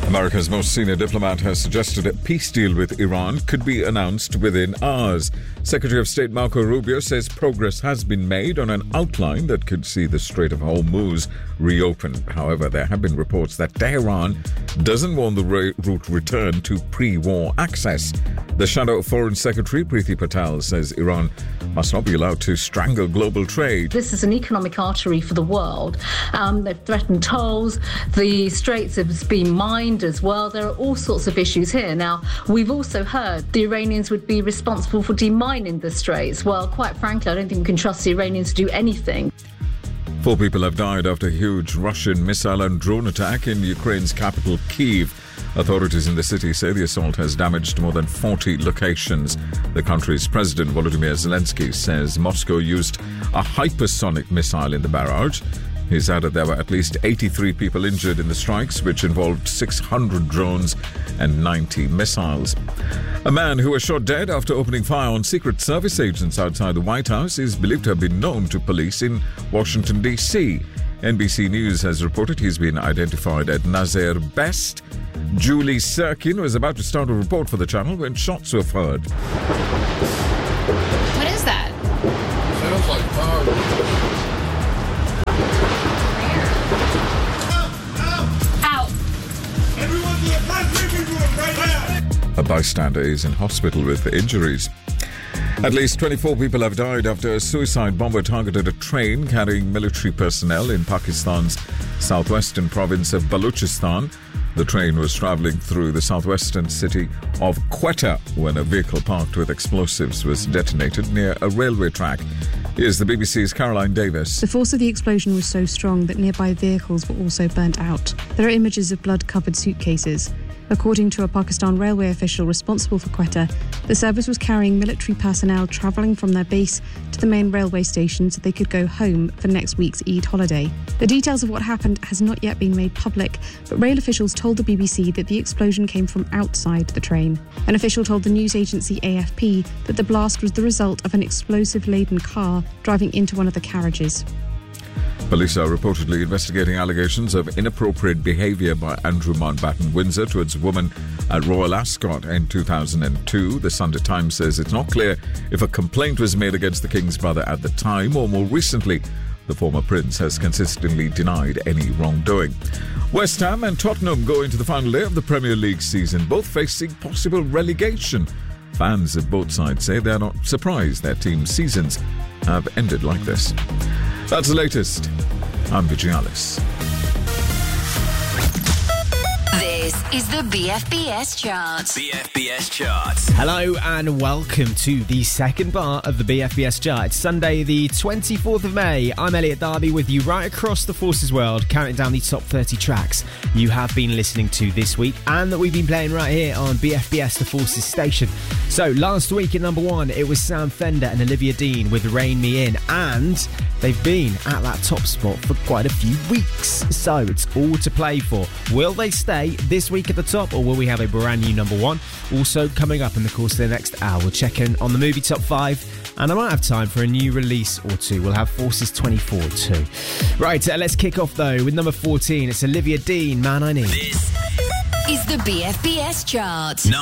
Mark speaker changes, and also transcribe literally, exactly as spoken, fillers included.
Speaker 1: America's most senior diplomat has suggested a peace deal with Iran could be announced within hours. Secretary of State Marco Rubio says progress has been made on an outline that could see the Strait of Hormuz reopened. However, there have been reports that Tehran doesn't want the route returned to pre-war access. The Shadow Foreign Secretary Priti Patel says Iran must not be allowed to strangle global trade.
Speaker 2: This is an economic artery for the world. Um, they've threatened tolls. The straits have been mined as well. There are all sorts of issues here. Now, we've also heard the Iranians would be responsible for demining the straits. Well, quite frankly, I don't think we can trust the Iranians to do anything.
Speaker 1: Four people have died after a huge Russian missile and drone attack in Ukraine's capital, Kyiv. Authorities in the city say the assault has damaged more than forty locations. The country's president, Volodymyr Zelensky, says Moscow used a hypersonic missile in the barrage. He's added there were at least eighty-three people injured in the strikes, which involved six hundred drones and ninety missiles. A man who was shot dead after opening fire on Secret Service agents outside the White House is believed to have been known to police in Washington, D C N B C News has reported he's been identified as Nazir Best. Julie Sirkin was about to start a report for the channel when shots were heard.
Speaker 3: What is that?
Speaker 4: Sounds like fire.
Speaker 1: A bystander is in hospital with injuries. At least twenty-four people have died after a suicide bomber targeted a train carrying military personnel in Pakistan's southwestern province of Balochistan. The train was travelling through the southwestern city of Quetta when a vehicle parked with explosives was detonated near a railway track. Here's the B B C's Caroline Davis.
Speaker 5: The force of the explosion was so strong that nearby vehicles were also burnt out. There are images of blood-covered suitcases. According to a Pakistan railway official responsible for Quetta, the service was carrying military personnel travelling from their base to the main railway station so they could go home for next week's Eid holiday. The details of what happened has not yet been made public, but rail officials told the B B C that the explosion came from outside the train. An official told the news agency A F P that the blast was the result of an explosive-laden car driving into one of the carriages.
Speaker 1: Police are reportedly investigating allegations of inappropriate behaviour by Andrew Mountbatten Windsor towards a woman at Royal Ascot in two thousand two. The Sunday Times says it's not clear if a complaint was made against the King's brother at the time or more recently. The former prince has consistently denied any wrongdoing. West Ham and Tottenham go into the final day of the Premier League season, both facing possible relegation. Fans of both sides say they're not surprised their team's seasons have ended like this. That's the latest. I'm Vigialis.
Speaker 6: This is the B F B S Chart.
Speaker 7: B F B S Chart.
Speaker 8: Hello and welcome to the second part of the B F B S Chart. It's Sunday the twenty-fourth of May. I'm Elliot Darby with you right across the Forces world, counting down the top thirty tracks you have been listening to this week and that we've been playing right here on B F B S The Forces station. So last week at number one it was Sam Fender and Olivia Dean with Rein Me In, and they've been at that top spot for quite a few weeks, so it's all to play for. Will they stay this week at the top, or will we have a brand new number one? Also coming up in the course of the next hour, we'll check in on the movie top five, and I might have time for a new release or two. We'll have Forces twenty-four too. Right, uh, let's kick off though with number fourteen. It's Olivia Dean, Man I Need.
Speaker 7: This
Speaker 6: is the B F B S Chart.
Speaker 7: Number